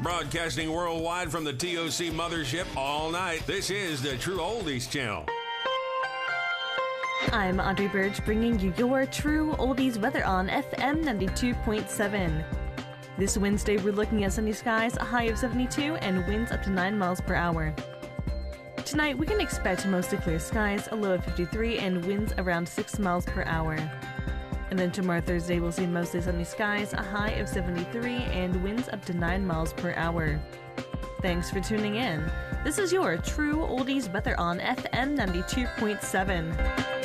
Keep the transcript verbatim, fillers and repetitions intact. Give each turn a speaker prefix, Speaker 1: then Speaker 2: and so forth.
Speaker 1: Broadcasting worldwide from the T O C mothership all night, this is the True Oldies Channel.
Speaker 2: I'm Audrey Burge, bringing you your True Oldies weather on F M ninety-two point seven. This Wednesday, we're looking at sunny skies, a high of seventy-two, and winds up to nine miles per hour. Tonight, we can expect mostly clear skies, a low of fifty-three, and winds around six miles per hour. And then tomorrow, Thursday, we'll see mostly sunny skies, a high of seventy-three, and winds up to nine miles per hour. Thanks for tuning in. This is your True Oldies weather on F M ninety-two point seven.